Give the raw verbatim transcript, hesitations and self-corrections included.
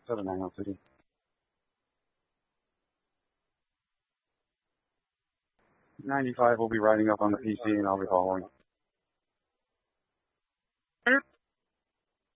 Southern Hangout City. ninety-five will be riding up on the P C and I'll be following.